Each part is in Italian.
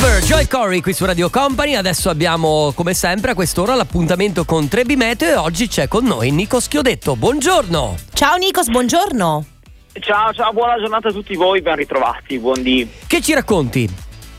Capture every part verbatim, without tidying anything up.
Thriller, Joy Corey qui su Radio Company. Adesso abbiamo come sempre a quest'ora l'appuntamento con Trebi Meteo e oggi c'è con noi Nico Schiodetto. Buongiorno. Ciao Nikos, buongiorno. Ciao, ciao, buona giornata a tutti voi, ben ritrovati, buondì. Che ci racconti?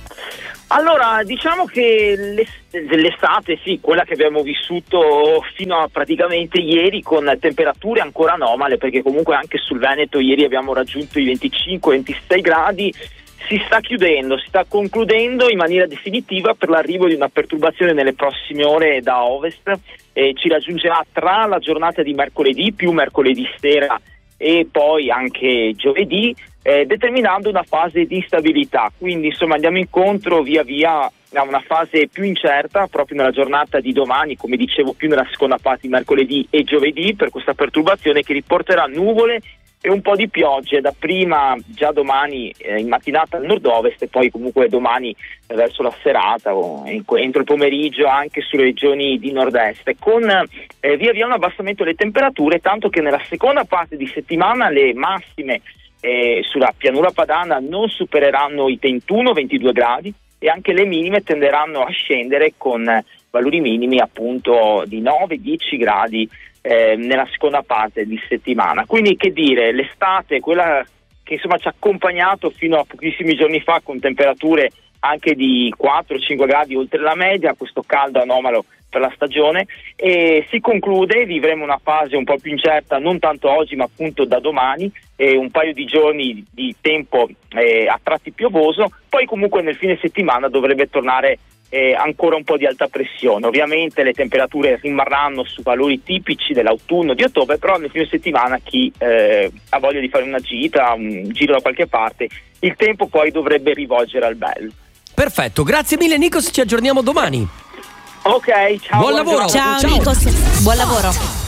Allora, diciamo che l'estate, sì, quella che abbiamo vissuto fino a praticamente ieri, con temperature ancora anomale, perché comunque anche sul Veneto ieri abbiamo raggiunto i venticinque ventisei gradi, si sta chiudendo, si sta concludendo in maniera definitiva per l'arrivo di una perturbazione nelle prossime ore da ovest, e ci raggiungerà tra la giornata di mercoledì più mercoledì sera e poi anche giovedì, eh, determinando una fase di instabilità. Quindi insomma andiamo incontro via via a una fase più incerta proprio nella giornata di domani, come dicevo più nella seconda parte di mercoledì e giovedì, per questa perturbazione che riporterà nuvole e un po' di piogge, da prima già domani eh, in mattinata al nord-ovest e poi comunque domani eh, verso la serata o entro il pomeriggio anche sulle regioni di nord-est, con eh, via via un abbassamento delle temperature, tanto che nella seconda parte di settimana le massime eh, sulla pianura padana non supereranno i ventuno ventidue gradi e anche le minime tenderanno a scendere con valori minimi appunto di nove dieci gradi Eh, nella seconda parte di settimana. Quindi che dire, l'estate, quella che insomma ci ha accompagnato fino a pochissimi giorni fa con temperature anche di quattro cinque gradi oltre la media, questo caldo anomalo per la stagione, e si conclude, vivremo una fase un po' più incerta non tanto oggi ma appunto da domani, e un paio di giorni di tempo eh, a tratti piovoso, poi comunque nel fine settimana dovrebbe tornare Eh, ancora un po' di alta pressione. Ovviamente le temperature rimarranno su valori tipici dell'autunno di ottobre, però nel fine settimana chi eh, ha voglia di fare una gita, un giro da qualche parte, il tempo poi dovrebbe rivolgere al bello. Perfetto, grazie mille Nikos, ci aggiorniamo domani. Ok, ciao. Buon lavoro. Ciao, ciao Nikos, buon lavoro.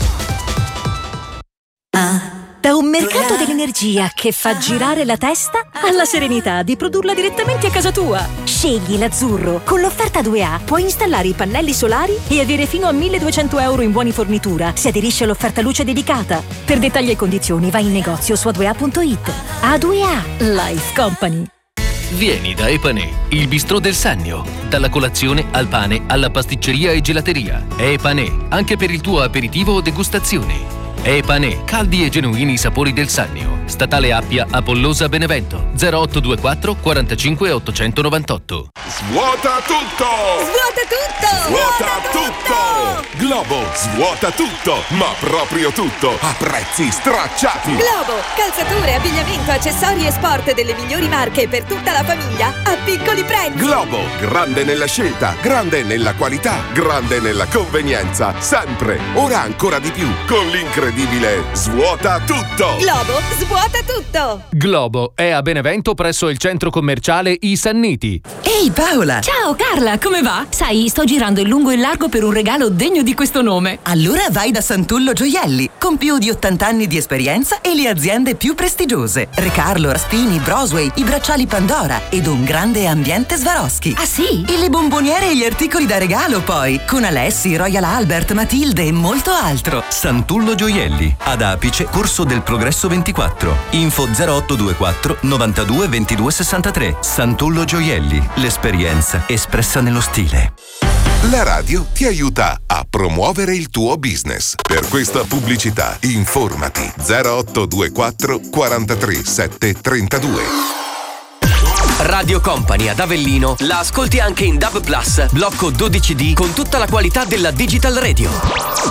Ah. Da un mercato dell'energia che fa girare la testa alla serenità di produrla direttamente a casa tua. Scegli l'azzurro. Con l'offerta due A puoi installare i pannelli solari e avere fino a milleduecento euro in buoni fornitura se aderisci all'offerta luce dedicata. Per dettagli e condizioni vai in negozio su a due a punto it. A due A Life Company. Vieni da Epanè, il bistrò del Sannio. Dalla colazione al pane alla pasticceria e gelateria. Epanè, anche per il tuo aperitivo o degustazione. Epanè, caldi e genuini sapori del Sannio. Statale Appia, Apollosa, Benevento. zero otto due quattro quarantacinque ottocentonovantotto. Svuota tutto! Svuota tutto! Svuota tutto! Globo svuota tutto, ma proprio tutto, a prezzi stracciati. Globo, calzature, abbigliamento, accessori e sport delle migliori marche per tutta la famiglia a piccoli prezzi. Globo, grande nella scelta, grande nella qualità, grande nella convenienza, sempre, ora ancora di più, con l'incredibile Svuota tutto. Globo svuota tutto. Globo è a Benevento presso il centro commerciale I Sanniti. Ehi Paola! Ciao Carla, come va? Sai, sto girando in lungo e largo per un regalo degno di questo nome. Allora vai da Santullo Gioielli, con più di ottanta anni di esperienza e le aziende più prestigiose. Recarlo, Rastini, Brosway, i bracciali Pandora ed un grande ambiente Swarovski. Ah sì? E le bomboniere e gli articoli da regalo poi, con Alessi, Royal Albert, Matilde e molto altro. Santullo Gioielli, ad Apice, Corso del Progresso ventiquattro. Info zero otto due quattro novantadue ventidue sessantatré. Santullo Gioielli, l'esperienza espressa nello stile. La radio ti aiuta a promuovere il tuo business. Per questa pubblicità informati zero otto due quattro quarantatré sette trentadue. Radio Company ad Avellino la ascolti anche in D A B Plus, blocco dodici D con tutta la qualità della Digital Radio.